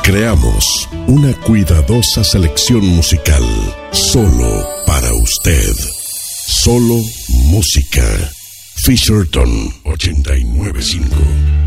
Creamos una cuidadosa selección musical solo para usted. Solo música. Fisherton 895.